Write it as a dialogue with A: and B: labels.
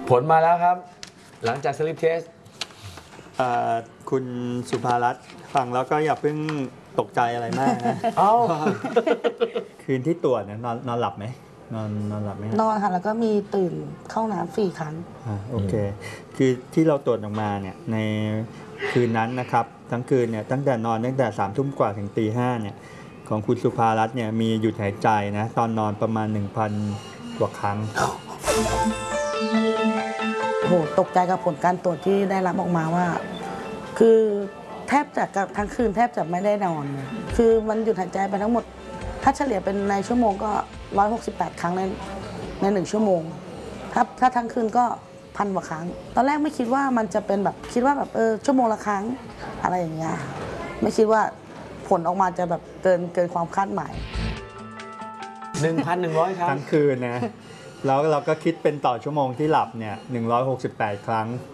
A: ผลมาแล้วครับ หลังจากสลิปเทส
B: คุณสุภารัตน์ฟังแล้วก็อย่าเพิ่งตกใจอะไรมากนะ
A: เอ้า
B: คืนที่ตรวจเนี่ยนอนหลับไหมนอนหลับไหม
C: นอนค่ะแล้วก็มีตื่นเข้าน้ำ4 ครั้ง
B: โอเค คือที่เราตรวจออกมาเนี่ยในคืนนั้นนะครับทั้งคืนเนี่ยตั้งแต่3 ทุ่มกว่าถึงตี 5เนี่ยของคุณสุภารัตน์เนี่ยมีหยุดหายใจนะตอนนอนประมาณ 1,000 กว่าครั้ง
C: โหตกใจกับผลการตรวจที่ได้รับออกมาว่า คือแทบจะทั้งคืนแทบจะไม่ได้นอนเลยคือมันหยุดหายใจไปทั้งหมด ถ้าเฉลี่ยเป็นในชั่วโมงก็168 ครั้งใน1 ชั่วโมงถ้าทั้งคืนก็1,000 กว่าครั้ง ตอนแรกไม่คิดว่ามันจะเป็นแบบคิดว่าแบบชั่วโมงละครั้งอะไรอย่างเงี้ยไม่คิดว่าผลออกมาจะแบบเกินความคาดหมาย
A: 1,100 ครั้ง
B: ทั้งคืนนะแล้วเราก็คิดเป็นต่อชั่วโมงที่หลับเนี่ย168 ครั้ง